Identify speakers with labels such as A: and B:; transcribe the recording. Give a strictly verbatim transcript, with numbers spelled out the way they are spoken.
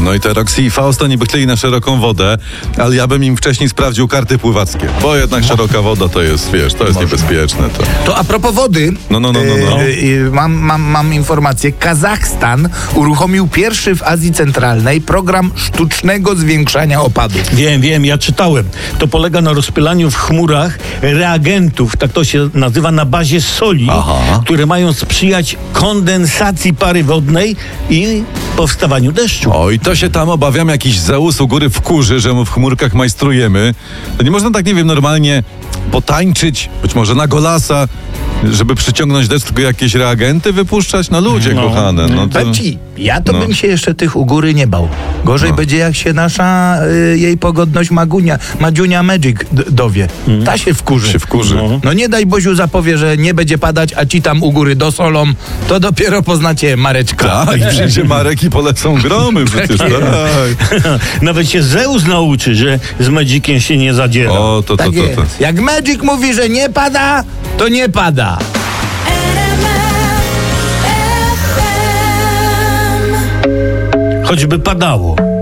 A: No i te Roxy i Fausto niby chcieli na szeroką wodę, ale ja bym im wcześniej sprawdził karty pływackie, bo jednak szeroka woda to jest, wiesz, to jest niebezpieczne. To,
B: to a propos wody,
A: no, no, no, no, no.
B: Yy, yy, mam, mam, mam informację. Kazachstan uruchomił pierwszy w Azji Centralnej program sztucznego zwiększania opadów.
C: Wiem, wiem, ja czytałem. To polega na rozpylaniu w chmurach reagentów, tak to się nazywa, na bazie soli,
A: Aha.
C: które mają sprzyjać kondensacji pary wodnej i powstawaniu deszczu.
A: O, i to się tam, obawiam, jakiś Zeus u góry wkurzy, że mu w chmurkach majstrujemy. To nie można tak, nie wiem, normalnie potańczyć, być może na golasa, żeby przyciągnąć deszcz, tylko jakieś reagenty wypuszczać? No ludzie,
C: No.
A: kochane. No to...
B: Powiem ci, ja to
A: no.
B: bym się jeszcze tych u góry nie bał. Gorzej
A: No.
B: będzie, jak się nasza y, jej pogodność Magunia, Madziunia Magic d- dowie. Ta się wkurzy.
A: się wkurzy.
C: No.
B: No nie daj Boziu zapowie, że nie będzie padać, a ci tam u góry dosolą, to dopiero poznacie Mareczka.
A: Tak, i przyjdzie Marek i polecą gromy przecież, tak.
C: Nawet się Zeus nauczy, że z Magiciem się nie zadziera.
A: O, to, to,
B: Tak
A: to, to.
B: jest. Jak Magic mówi, że nie pada, to nie pada.
C: Choćby padało.